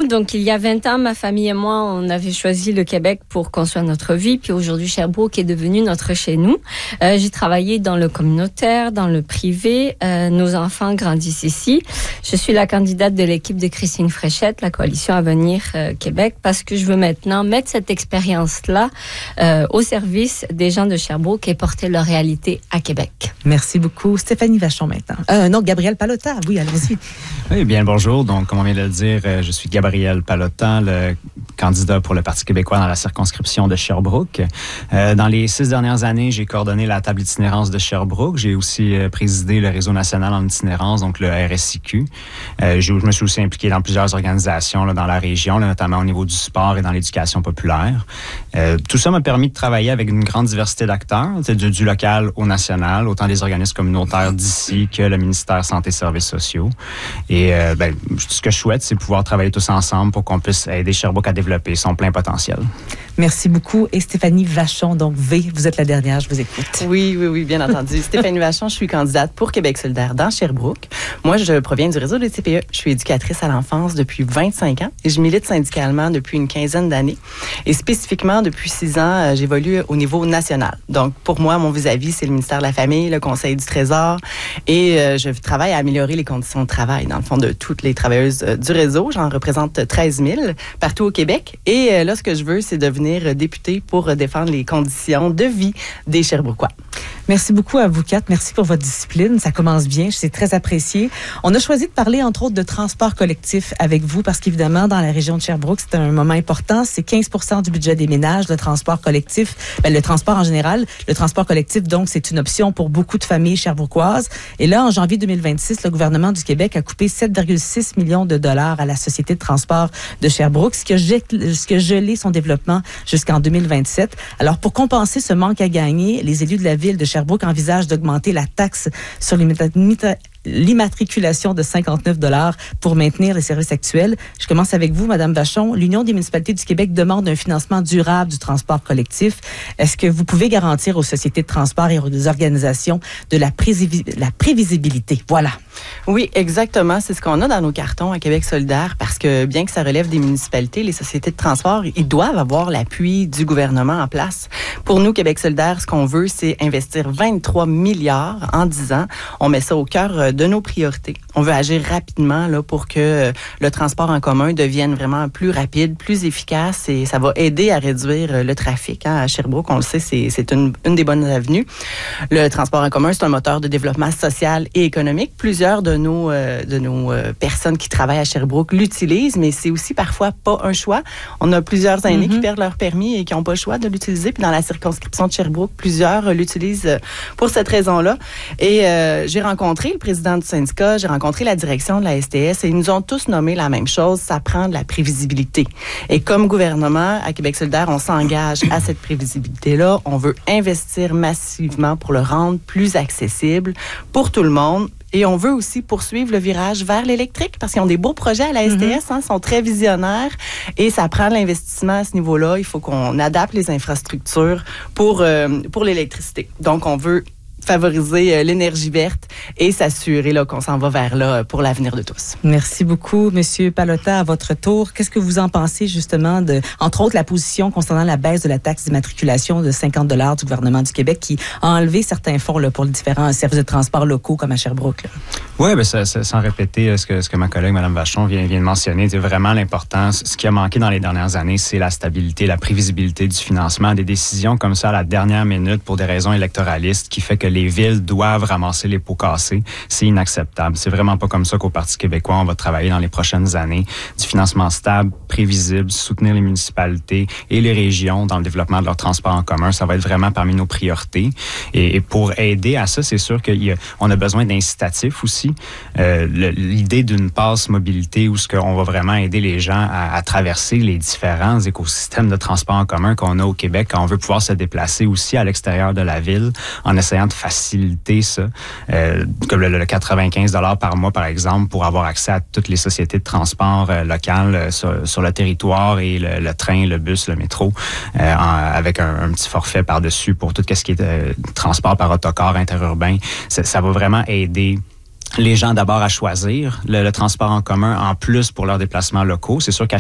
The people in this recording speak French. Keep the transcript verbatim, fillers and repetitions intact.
donc il y a vingt ans, ma famille et moi, on avait choisi le Québec pour construire notre vie. Puis aujourd'hui, Sherbrooke est devenu notre chez nous. Euh, j'ai travaillé dans le communautaire, dans le privé. Euh, nos enfants grandissent ici. Je suis la candidate de l'équipe de Christine Fréchette, la Coalition Avenir euh, Québec, parce que je veux maintenant mettre cette expérience-là euh, au service des gens de Sherbrooke et porter leur réalité à Québec. Merci beaucoup. Stéphanie Vachon maintenant. Euh, non, Gabriel Pallotta. Oui, allons-y. Oui, bien bonjour. Donc, comme on vient de le dire, je suis Gabriel Pallotta, le candidat pour le Parti québécois dans la circonscription de Sherbrooke. Euh, dans les six dernières années, j'ai coordonné la table d'itinérance de Sherbrooke. J'ai aussi euh, présidé le réseau national en itinérance, donc le R S I Q. Euh, je me suis aussi impliqué dans plusieurs organisations là, dans la région, là, notamment au niveau du sport et dans l'éducation populaire. Euh, tout ça m'a permis de travailler avec une grande diversité d'acteurs, du, du local au national, autant des organismes communautaires d'ici que le ministère Santé et Services sociaux. Et euh, ben, ce que je souhaite, c'est pouvoir travailler tous ensemble pour qu'on puisse aider Sherbrooke à développer son plein potentiel. Merci beaucoup. Et Stéphanie Vachon, donc V, vous êtes la dernière, je vous écoute. Oui, oui, oui, bien entendu. Stéphanie Vachon, je suis candidate pour Québec solidaire dans Sherbrooke. Moi, je proviens du réseau des C P E. Je suis éducatrice à l'enfance depuis vingt-cinq ans et je milite syndicalement depuis une quinzaine d'années. Et spécifiquement, depuis six ans, j'évolue au niveau national. Donc, pour moi, mon vis-à-vis, c'est le ministère de la Famille, le Conseil du Trésor et euh, je travaille à améliorer les conditions de travail, dans le fond, de toutes les travailleuses euh, du réseau. J'en représente treize mille partout au Québec. Et euh, là, ce que je veux, c'est devenir députée pour défendre les conditions de vie des Sherbrookeois. Merci beaucoup à vous quatre. Merci pour votre discipline. Ça commence bien. C'est très apprécié. On a choisi de parler, entre autres, de transport collectif avec vous parce qu'évidemment, dans la région de Sherbrooke, c'est un moment important. C'est quinze pour cent du budget des ménages, le transport collectif. Ben, le transport en général. Le transport collectif, donc, c'est une option pour beaucoup de familles sherbrookoises. Et là, en janvier deux mille vingt-six, le gouvernement du Québec a coupé sept virgule six millions de dollars à la Société de transport de Sherbrooke, ce qui a, ce qui a gelé son développement jusqu'en deux mille vingt-sept. Alors, pour compenser ce manque à gagner, les élus de la ville de Sherbrooke envisagent d'augmenter la taxe sur les méta- l'immatriculation de cinquante-neuf dollars pour maintenir les services actuels. Je commence avec vous, Madame Vachon. L'Union des municipalités du Québec demande un financement durable du transport collectif. Est-ce que vous pouvez garantir aux sociétés de transport et aux organisations de la, prési- la prévisibilité? Voilà. Oui, exactement. C'est ce qu'on a dans nos cartons à Québec solidaire parce que bien que ça relève des municipalités, les sociétés de transport, ils doivent avoir l'appui du gouvernement en place. Pour nous, Québec solidaire, ce qu'on veut, c'est investir vingt-trois milliards en dix ans. On met ça au cœur de nos priorités. On veut agir rapidement là, pour que le transport en commun devienne vraiment plus rapide, plus efficace et ça va aider à réduire le trafic. Hein. À Sherbrooke, on le sait, c'est, c'est une, une des bonnes avenues. Le transport en commun, c'est un moteur de développement social et économique. Plusieurs de nos, euh, de nos euh, personnes qui travaillent à Sherbrooke l'utilisent, mais c'est aussi parfois pas un choix. On a plusieurs aînés mm-hmm. qui perdent leur permis et qui n'ont pas le choix de l'utiliser. Puis dans la circonscription de Sherbrooke, plusieurs l'utilisent pour cette raison-là. Et euh, j'ai rencontré le président du syndicat, j'ai rencontré la direction de la S T S et ils nous ont tous nommé la même chose, ça prend de la prévisibilité. Et comme gouvernement, à Québec solidaire, on s'engage à cette prévisibilité-là. On veut investir massivement pour le rendre plus accessible pour tout le monde. Et on veut aussi poursuivre le virage vers l'électrique parce qu'ils ont des beaux projets à la S T S, mm-hmm. hein, sont très visionnaires et ça prend de l'investissement à ce niveau-là. Il faut qu'on adapte les infrastructures pour, euh, pour l'électricité. Donc, on veut favoriser euh, l'énergie verte et s'assurer là, qu'on s'en va vers là pour l'avenir de tous. Merci beaucoup, Monsieur Pallotta. À votre tour, qu'est-ce que vous en pensez justement de, entre autres, la position concernant la baisse de la taxe d'immatriculation de cinquante dollars du gouvernement du Québec qui a enlevé certains fonds là, pour les différents services de transport locaux comme à Sherbrooke? Oui, bien, ça, ça, sans répéter ce que, ce que ma collègue, Mme Vachon, vient, vient de mentionner, c'est vraiment l'important. Ce qui a manqué dans les dernières années, c'est la stabilité, la prévisibilité du financement. Des décisions comme ça à la dernière minute pour des raisons électoralistes qui fait que les villes doivent ramasser les pots cassés. C'est inacceptable. C'est vraiment pas comme ça qu'au Parti québécois, on va travailler dans les prochaines années. Du financement stable, prévisible, soutenir les municipalités et les régions dans le développement de leur transport en commun, ça va être vraiment parmi nos priorités. Et, et pour aider à ça, c'est sûr qu'on a besoin d'incitatifs aussi. Euh, le, l'idée d'une passe mobilité où ce qu'on va vraiment aider les gens à, à traverser les différents écosystèmes de transport en commun qu'on a au Québec quand on veut pouvoir se déplacer aussi à l'extérieur de la ville en essayant de faciliter ça, euh, comme le, le quatre-vingt-quinze dollars par mois, par exemple, pour avoir accès à toutes les sociétés de transport euh, locales euh, sur, sur le territoire et le, le train, le bus, le métro, euh, en, avec un, un petit forfait par-dessus pour tout ce qui est euh, transport par autocar interurbain. Ça, ça va vraiment aider les gens d'abord à choisir le, le transport en commun en plus pour leurs déplacements locaux. C'est sûr qu'à